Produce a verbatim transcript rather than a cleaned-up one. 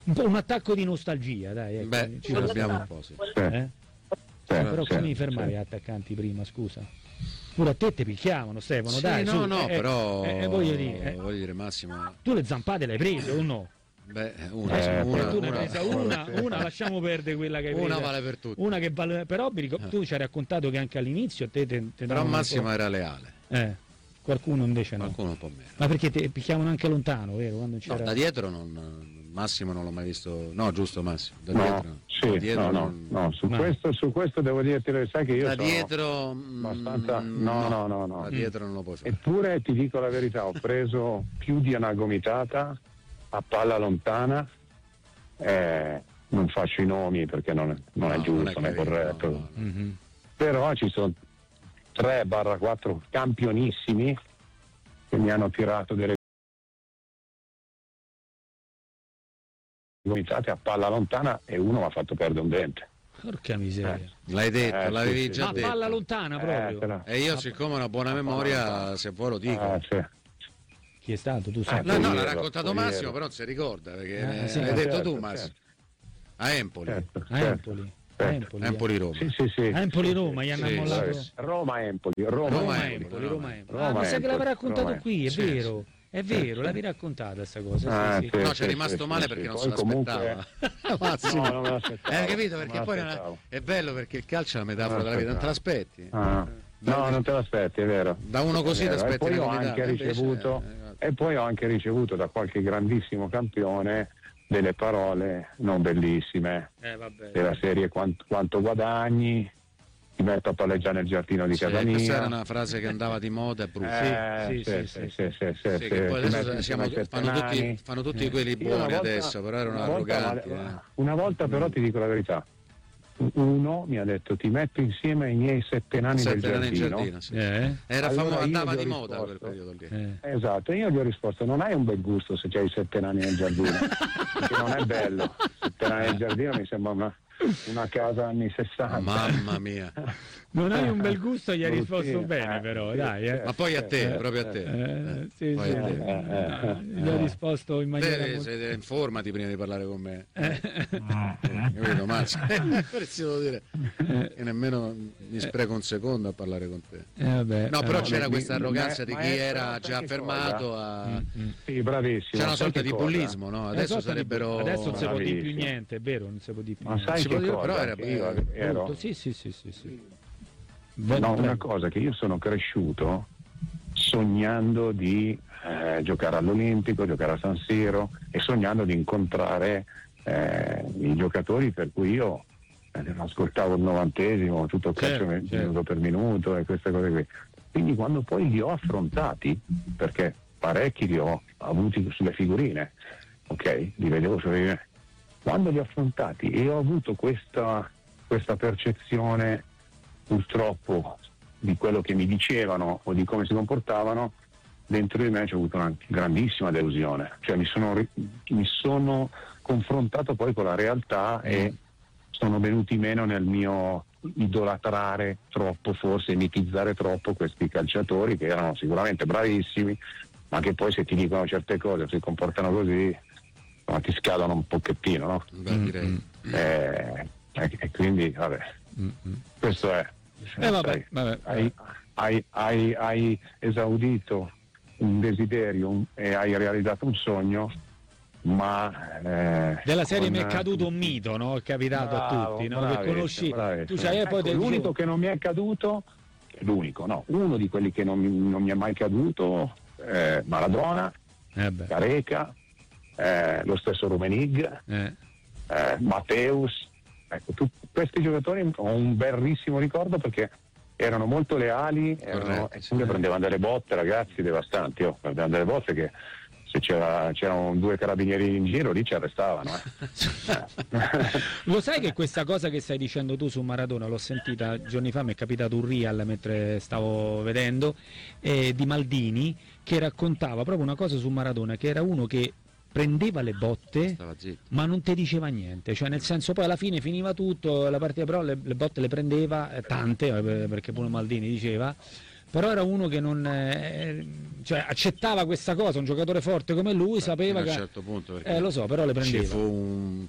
Un po' un attacco di nostalgia, dai. Ecco. Beh, ci abbiamo un po', sì. Eh? Sì, Però sì, come mi fermavi sì. gli attaccanti prima, scusa? Pure a te ti picchiavano, Stefano, Sì, dai. no, su, no, eh, però eh, eh, voglio dire, eh, voglio dire, Massimo. tu le zampate le hai prese o no? Beh, una, Eh, una, tu ne una, hai presa una, una, lasciamo perdere quella che hai una presa. vale per tutti. Una che vale, però mi ricor- tu ci hai raccontato che anche all'inizio te, te, te Però davano un Massimo po'- era leale, eh, qualcuno invece no. qualcuno un po' meno. Ma perché te picchiavano anche lontano, vero? Quando No, c'era... da dietro non, Massimo non l'ho mai visto. No, giusto Massimo, da No, dietro. sì, da dietro no, no, non- no, su, Ma- questo, su questo devo dirti, sai che io da sono dietro mm, abbastanza... No, no, no, no. da dietro non lo puoi fare. Eppure ti dico la verità, ho preso più di una gomitata a palla lontana, eh, non faccio i nomi perché non, non No, è giusto, non è, carino, corretto, no, no, no. Mhm. però ci sono tre quattro campionissimi che mi hanno tirato delle gomitate a palla lontana e uno mi ha fatto perdere un dente. Porca miseria. L'hai detto, Eh, l'avevi sì, già Ma detto. palla lontana proprio. Eh, te la- E io, siccome ho una buona memoria, se vuoi lo dico. Ah, sì. Chi è stato? Tu Eh, sai? No, no, Puoi l'ha dirlo, raccontato puoi Massimo, dirlo. però non si ricorda, perché Eh, ne- sì, l'hai no, detto certo, tu, Massimo. certo. A Empoli. Certo, A certo. Empoli. A certo. Empoli. Empoli Roma. Sì, sì, sì. A Empoli Roma, gli hanno Sì, ammollato. sì, Roma Empoli, Roma, Roma Empoli, Empoli, Roma Roma Empoli. Roma Ah, ma sai che Empoli, l'avevi raccontato Roma qui, è Sì, vero. È vero, l'avevi raccontata questa cosa. Ah, Sì, sì. sì. No, c'è sì, rimasto sì, male sì, perché sì. non Poi se l'aspettava. comunque- Massimo. No, non me l'aspettavo. Eh, capito? Non Perché me poi l'aspettavo. non è, è bello perché il calcio è la metafora Non della vita, non te l'aspettavo. l'aspetti. Ah. No, non te l'aspetti, è vero. Da uno così È ti vero. aspetti e poi le ho novità, anche invece, ricevuto eh, e poi ho anche ricevuto da qualche grandissimo campione delle parole non bellissime Eh, vabbè. della serie quanto, quanto guadagni, ti metto a palleggiare nel giardino di Sì, casa mia. questa era una frase che andava di moda e brutta. Eh, Sì, sì, sì, sì, sì, sì, sì, sì, Sì, sì, che poi ti adesso metti siamo- insieme ai fanno, sette tutti, nani. fanno tutti Eh. quelli Io una buoni volta- adesso, però erano una volta, arroganti. vale- eh. una volta però ti dico la verità, uno mi ha detto ti metto insieme ai miei sette nani Sette del nani in giardino. giardino, sì. Eh? Era Allora famo- io andava gli ho di moda quel risposto. periodo lì. Eh. Esatto, e io gli ho risposto non hai un bel gusto se c'hai i sette nani nel giardino, perché non è bello, sette nani nel giardino mi sembra una, una casa anni sessanta. Mamma mia. Non hai un bel gusto, gli hai Bruttino, risposto bene, eh, però, sì, dai. Eh. Ma poi a te, Eh, proprio a te. Eh, sì, Poi sì. a te. Eh, eh, eh, Gli ho risposto in maniera Te, molto... se- informati prima di parlare con me. Eh. Capito, Massimo? Questo devo dire che nemmeno mi spreco un secondo a parlare con te. Eh, vabbè, No, eh, però no, c'era mi- questa mi- arroganza ma- di ma chi è- era però sai già che fermato a... Mm, mm. Sì, bravissimo. C'è una sai sorta che di cosa? bullismo, no? Una Adesso sorta di- sarebbero... Adesso non si può dire più Bravissimo. niente, è vero, non si può dire più Ma niente. sai Si che può dire, cosa? però era- Che io ero, Brutto, sì, sì, sì, sì, sì. no, Prego. una cosa che io sono cresciuto sognando di eh, giocare all'Olimpico, giocare a San Siro e sognando di incontrare eh, i giocatori per cui io eh, ascoltavo il novantesimo, tutto il calcio Certo, certo. minuto per minuto e queste cose qui. Quindi quando poi li ho affrontati, perché parecchi li ho avuti sulle figurine, ok? Li vedevo sulle figurine. Quando li ho affrontati e ho avuto questa, questa percezione purtroppo di quello che mi dicevano o di come si comportavano, dentro di me c'è avuto una grandissima delusione, cioè mi sono, ri- mi sono confrontato poi con la realtà e sono venuti meno nel mio idolatrare troppo, forse mitizzare troppo questi calciatori che erano sicuramente bravissimi, ma che poi se ti dicono certe cose, si comportano così, insomma, ti scadono un pochettino, no? Beh, direi. E, e- e quindi vabbè, Mm, mm. questo è. Eh, vabbè, Sai, vabbè. hai, hai- hai- hai esaudito un desiderio un- e hai realizzato un sogno, ma eh, Della serie con- mi è caduto un mito, no? È capitato a Bravo, tutti, no? Che bravissimo, conosci. bravissimo. Tu c'hai e poi Ecco, te l'unico dicevo- che non mi è caduto, l'unico, no, uno di quelli che non mi, non mi è mai caduto, eh, Maradona, Eh beh. Careca, eh, lo stesso Rumenig, Eh. eh, Matteus, ecco, tu- questi giocatori ho un bellissimo ricordo perché erano molto leali, erano, Corretto, e sì. pure prendevano delle botte, ragazzi, devastanti, oh, prendevano delle botte che se c'era, c'erano due carabinieri in giro lì ci arrestavano. Eh. Lo sai che questa cosa che stai dicendo tu su Maradona l'ho sentita giorni fa, mi è capitato un real mentre stavo vedendo, eh, di Maldini, che raccontava proprio una cosa su Maradona, che era uno che prendeva le botte Stava zitto. ma non ti diceva niente, cioè nel senso poi alla fine finiva tutto, la partita però le, le botte le prendeva, eh, tante, eh, perché pure Maldini diceva, però era uno che non eh, cioè, accettava questa cosa, un giocatore forte come lui. Beh, sapeva che a un certo punto, eh, lo so, però le prendeva. Ci fu un